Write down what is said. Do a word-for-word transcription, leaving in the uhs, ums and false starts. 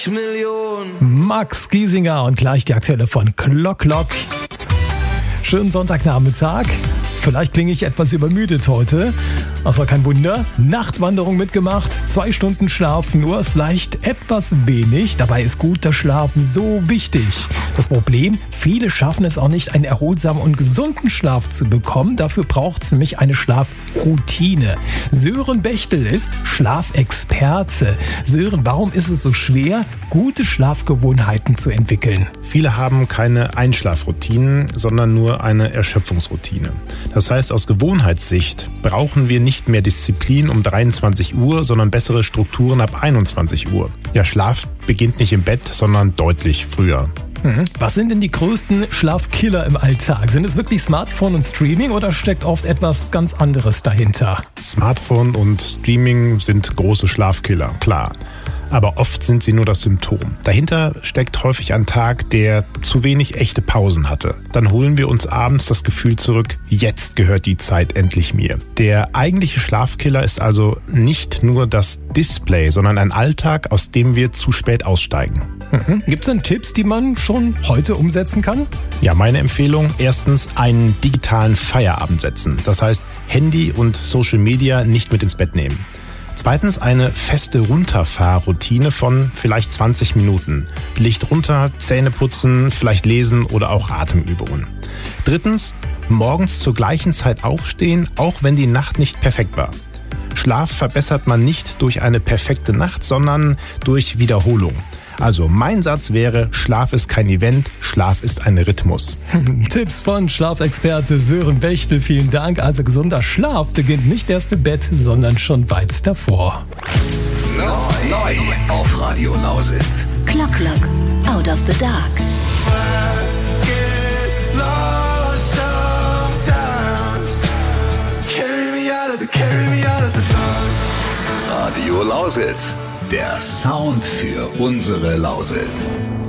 Million. Max Giesinger und gleich die aktuelle von Clock Clock. Schönen Sonntagnachmittag. Vielleicht klinge ich etwas übermüdet heute. Das war kein Wunder. Nachtwanderung mitgemacht, zwei Stunden Schlaf nur ist vielleicht etwas wenig. Dabei ist guter Schlaf so wichtig. Das Problem, viele schaffen es auch nicht, einen erholsamen und gesunden Schlaf zu bekommen. Dafür braucht es nämlich eine Schlafroutine. Sören Bechtel ist Schlafexperte. Sören, warum ist es so schwer, gute Schlafgewohnheiten zu entwickeln? Viele haben keine Einschlafroutinen, sondern nur eine Erschöpfungsroutine. Das heißt, aus Gewohnheitssicht brauchen wir nicht mehr Disziplin um dreiundzwanzig Uhr, sondern bessere Strukturen ab einundzwanzig Uhr. Ja, Schlaf beginnt nicht im Bett, sondern deutlich früher. Was sind denn die größten Schlafkiller im Alltag? Sind es wirklich Smartphone und Streaming oder steckt oft etwas ganz anderes dahinter? Smartphone und Streaming sind große Schlafkiller, klar. Aber oft sind sie nur das Symptom. Dahinter steckt häufig ein Tag, der zu wenig echte Pausen hatte. Dann holen wir uns abends das Gefühl zurück, jetzt gehört die Zeit endlich mir. Der eigentliche Schlafkiller ist also nicht nur das Display, sondern ein Alltag, aus dem wir zu spät aussteigen. Mhm. Gibt es denn Tipps, die man schon heute umsetzen kann? Ja, meine Empfehlung, erstens einen digitalen Feierabend setzen. Das heißt, Handy und Social Media nicht mit ins Bett nehmen. Zweitens eine feste Runterfahrroutine von vielleicht zwanzig Minuten. Licht runter, Zähne putzen, vielleicht lesen oder auch Atemübungen. Drittens, morgens zur gleichen Zeit aufstehen, auch wenn die Nacht nicht perfekt war. Schlaf verbessert man nicht durch eine perfekte Nacht, sondern durch Wiederholung. Also mein Satz wäre, Schlaf ist kein Event, Schlaf ist ein Rhythmus. Tipps von Schlafexperte Sören Bechtel, vielen Dank. Also gesunder Schlaf beginnt nicht erst im Bett, sondern schon weit davor. Neu, neu auf Radio Lausitz. Clock Clock, Out of the Dark. Radio Lausitz. Der Sound für unsere Lausitz.